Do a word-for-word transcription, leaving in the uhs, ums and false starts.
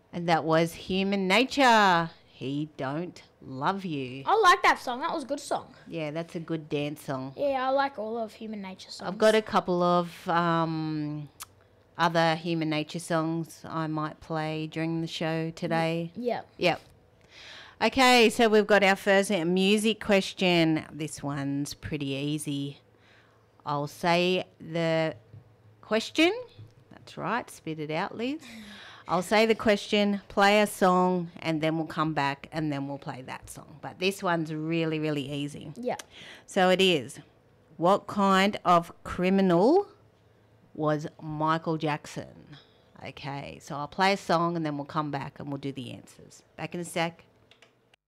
And that was Human Nature. He Don't Love You. I like that song. That was a good song. Yeah, that's a good dance song. Yeah, I like all of Human Nature songs. I've got a couple of um, other Human Nature songs I might play during the show today. Yeah. Yep. Okay, so we've got our first music question. This one's pretty easy. I'll say the question. That's right, spit it out, Liz. I'll say the question, play a song, and then we'll come back and then we'll play that song. But this one's really, really easy. Yeah. So it is. What kind of criminal was Michael Jackson? Okay, so I'll play a song and then we'll come back and we'll do the answers. Back in a sec.